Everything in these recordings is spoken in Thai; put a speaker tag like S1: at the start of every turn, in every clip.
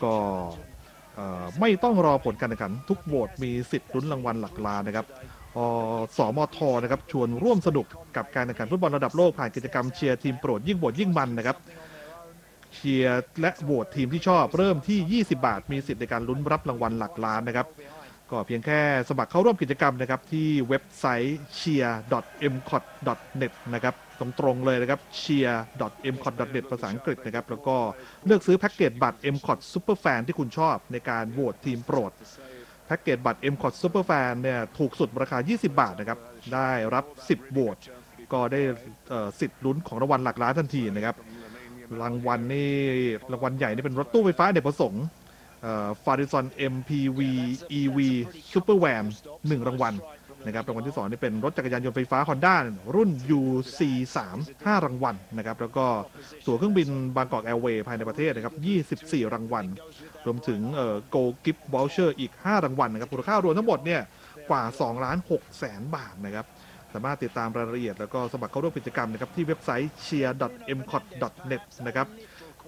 S1: ก็ไม่ต้องรอผลการแข่งขันทุกโหวตมีสิทธิ์ลุ้นรางวัลหลักล้านนะครับสมทนะครับชวนร่วมสนุกกับการแข่งขันฟุตบอลระดับโลกผ่านกิจกรรมเชียร์ทีมโปรดยิ่งโหวตยิ่งมันนะครับเชียร์และโหวตทีมที่ชอบเริ่มที่20 บาทมีสิทธิ์ในการลุ้นรับรางวัลหลักล้านนะครับก็เพียงแค่สมัครเข้าร่วมกิจกรรมนะครับที่เว็บไซต์ cheer.mcot.net นะครับตรงๆเลยนะครับ cheer.mcot.net ภาษาอังกฤษนะครับแล้วก็เลือกซื้อแพ็กเกจบัตร MCOT Superfan ที่คุณชอบในการโหวตทีมโปรดแพ็กเกจบัตร MCOT Superfan เนี่ยถูกสุดราคา20 บาทนะครับได้รับ10โหวตก็ได้สิทธิ์ลุ้นของรางวัลหลักล้านทันทีนะครับรางวัลใหญ่นี่เป็นรถตู้ไฟฟ้าอเนกประสงค์Farizon MPV EV Supervan 1 รางวัลนะครับรางวัลที่2นี่เป็นรถจักรยานยนต์ไฟฟ้า Honda รุ่น UC3 5 รางวัลนะครับแล้วก็ตั๋วเครื่องบินบางกอกแอร์เวย์ภายในประเทศนะครับ24 รางวัลรวมถึงGold Gift Voucher อีก5 รางวัลนะครับมูลค่ารวมทั้งหมดเนี่ยกว่า 2,600,000 บาทนะครับสามารถติดตามรายละเอียดแล้วก็สมัครเข้าร่วมกิจกรรมนะครับที่เว็บไซต์ cheer.mcot.net นะครับก็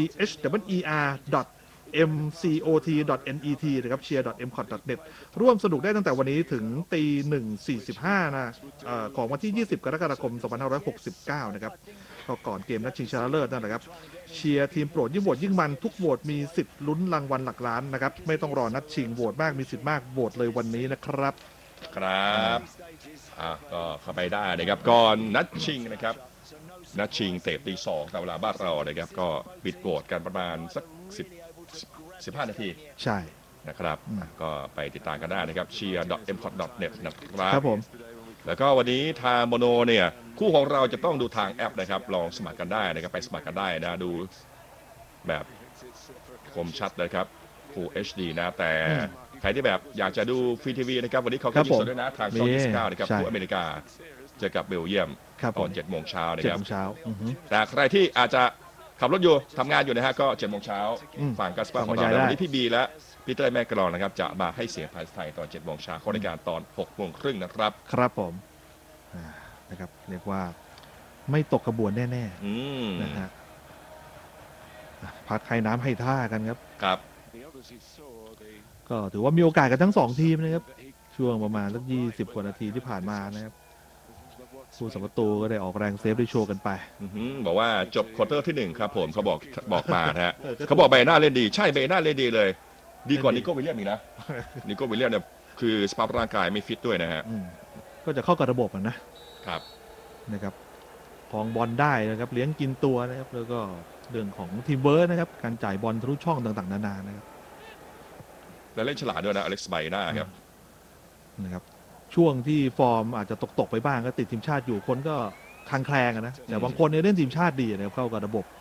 S1: cheer.mcot.net นะครับ cheer.mcot.net ร่วมสนุกได้ตั้งแต่วันนี้ถึงตี 1:45 นะของวันที่ 20 กรกฎาคม 2569 นะครับก็ก่อนเกมนัดชิงชนะเลิศนั่นแหละครับเชียร์ทีมโปรดยิ่งโหวตยิ่งมันทุกโหวตมีสิทธิ์ลุ้นรางวัลหลักล้านนะครับไม่ต้องรอนัดชิงโหวตมากมีสิทธิ์มากโหวตเลยวันนี้นะครับ
S2: ครับก็เข้าไปได้นะครับก่อนนัดชิงนะครับนัดชิงเตะตี 2ตามเวลาบ้านเรานะครับก็ปิดโหวตกันประมาณสัก15 นาที
S1: ใช่
S2: นะครับก็ไปติดตามกันได้นะครับ cheer.mcot.net นะครับ
S1: ครับผม
S2: แล้วก็วันนี้ทางโมโนเนี่ยคู่ของเราจะต้องดูทางแอปนะครับลองสมัครกันได้นะครับไปสมัครกันได้นะดูแบบคมชัดนะครับ Full HD นะแต่ใครที่แบบอยากจะดูฟรีทีวีนะครับวันนี้เขาก็มีสดด้วยนะทางช่อง29นะครับคู่อเมริกาเจอกับเบลเยียมตอน 7 โมงเช้านะครับแต่ใครที่อาจจะขับรถอยู่ทำงานอยู่นะฮะก็ 7 โมงเช้าฝั่งกัสปาร์ของเราวันนี้พี่บีและพี่เต้ยแม่กรองนะครับจะมาให้เสียงภาษาไทยตอน 7 โมงเช้าเข้ารายการตอน 6 โมงครึ่งนะครับ
S1: ครับผมนะครับเรียกว่าไม่ตกขบวนแน่ๆนะฮะพัดไข่น้ำให้ท่ากันครับ
S2: ครับ
S1: ก็ถือว่ามีโอกาสกันทั้ง2ทีมนะครับช่วงประมาณสัก20 กว่านาทีที่ผ่านมานะครับผู้สัมประตูก็ได้ออกแรงเซฟได้โชว์กันไป
S2: บอกว่าจบควอเตอร์ที่1ครับผมเขาบอกมานะฮะเขาบอกเบน่าเล่นดีใช่เบน่าเล่นดีเลยดีกว่านิโก้วิลเลียมอีกนะนิโก้วิลเลียมเนี่ยคือสภาพร่างกายไม่ฟิตด้วยนะฮะ
S1: ก็จะเข้ากับระบบนะครับครองบอลได้นะครับเลี้ยงกินตัวนะครับแล้วก็เรื่องของทีมเวิร์คนะครับการจ่ายบอลทะลุช่องต่างๆนานานะครับ
S2: และเล่นฉลาดด้วยนะอเล็กซ์ไบน่าครับ
S1: ช่วงที่ฟอร์มอาจจะตกไปบ้างก็ติดทีมชาติอยู่คนก็คลางแคลงนะแต่บางคนเนี่ยเล่นทีมชาติดีนะครับเข้ากับระบบ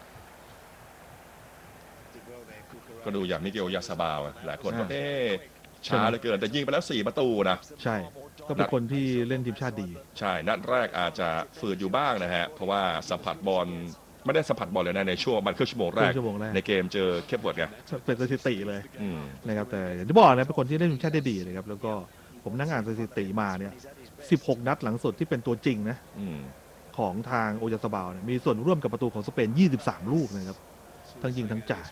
S2: ก็ดูอย่างมิเกลยาซาบาวหลายคนก็ช้าเหลือเกินแต่ยิงไปแล้ว4 ประตูนะ
S1: ใช่ก็เป็นคนที่เล่นทีมชาติดี
S2: ใช่นัดแรกอาจจะฝืดอยู่บ้างนะฮะเพราะว่าสัมผัสบอลไม่ได้สัมผัสบอลเลยนะในช่วงมันครึ่งชั่วโมงแรกในเกมเจอเคปเวิร์ดไง
S1: เป็นสถิติเลยนะครับแต่อย่างที่บอกนะเป็นคนที่เล่นทีมชาติได้ดีนะครับแล้วก็ผมนั่งอ่านสถิติมาเนี่ย16 นัดหลังสุดที่เป็นตัวจริงนะของทางโอยาซาบาวเนี่ยมีส่วนร่วมกับประตูของสเปน23 ลูกนะครับทั้งยิงทั้งจ่าย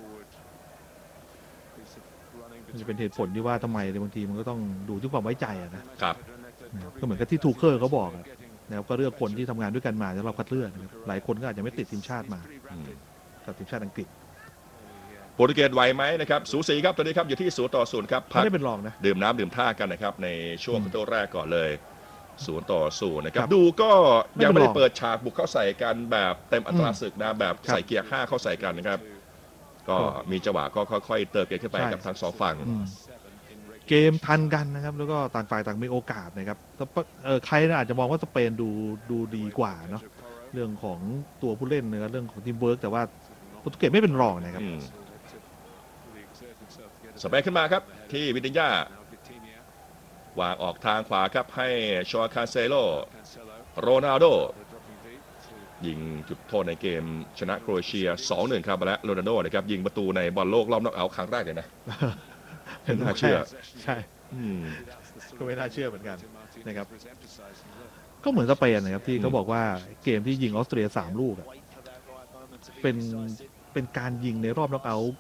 S1: จะเป็นเหตุผลที่ว่าทำไมในบางทีมันก็ต้องดูที่ความไว้ใจ
S2: นะครับ
S1: ก็เหมือนกับที่ทูเคอร์เขาบอกนะครับก็เลือกคนที่ทำงานด้วยกันมาแล้วเราคัดเลือกนะครับหลายคนก็อาจจะไม่ติดทีมชาติมากับทีมชาติอังกฤษ
S2: โปรตุเกสไหวไหมนะครับสูสีครับตอนนี้ครับอยู่ที่0-0ครับ
S1: ไม่ได้เป็นรองนะ
S2: ดื่มน้ำดื่มท่ากันนะครับในช่วงครึ่งตัวแรกก่อนเลย0-0นะครับดูก็ยังไม่ได้เปิดฉากบุกเข้าใส่กันแบบเต็มอัตราศึกนะแบบใส่เกียร์5เข้าใส่กันนะครับก็มีจังหวะก็ค่อยๆเติบเกมขึ้นไปกับทั้ง2 ฝั่ง
S1: เกมทันกันนะครับแล้วก็ต่างฝ่ายต่างมีโอกาสนะครับใครอาจจะมองว่าสเปนดูดีกว่าเนาะเรื่องของตัวผู้เล่นนะครับเรื่องของทีมเวิร์กแต่ว่าโปรตุเกสไม่เป็นรองนะครับ
S2: สเปนขึ้นมาครับที่วิติญญาวางออกทางขวาครับให้ชอคาเซโลโรนัลโดยิงจุดโทษในเกมชนะโครเอเชีย 2-1 ครับและโรนัลโดนะครับยิงประตูในบอลโลกรอบน็อกเอาท์ครั้งแรกเลยนะ
S1: ไม่น่าเชื่อใช่ก็ไม่น่าเชื่อเหมือนกันนะครับก็เหมือนสเปนนะครับที่เขาบอกว่าเกมที่ยิงออสเตรีย3 ลูกเป็นการยิงในรอบน็อกเอาท์